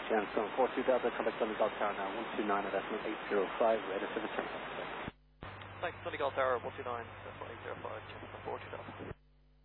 Shanson 42 Delta, contact Sunny Gulf Tower now 129 at estimate 805, ready for the turn. Thanks, Sunny Gulf Tower 129, decimal 805, check for 42 Delta.